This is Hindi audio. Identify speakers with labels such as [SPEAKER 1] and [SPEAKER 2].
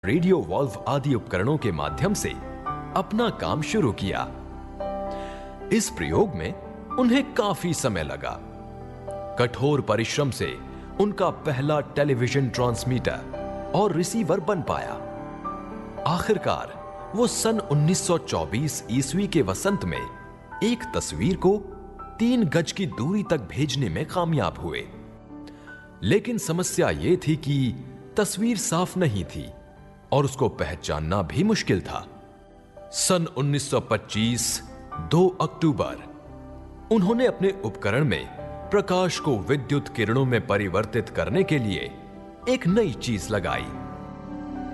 [SPEAKER 1] रेडियो वॉल्व आदि उपकरणों के माध्यम से अपना काम शुरू किया। इस प्रयोग में उन्हें काफी समय लगा। कठोर परिश्रम से उनका पहला टेलीविजन ट्रांसमीटर और रिसीवर बन पाया। आखिरकार वो सन 1924 ईस्वी के वसंत में एक तस्वीर को 3 गज की दूरी तक भेजने में कामयाब हुए। लेकिन समस्या यह थी कि तस्वीर साफ नहीं थी और उसको पहचानना भी मुश्किल था। सन 1925 2 अक्टूबर उन्होंने अपने उपकरण में प्रकाश को विद्युत किरणों में परिवर्तित करने के लिए एक नई चीज लगाई।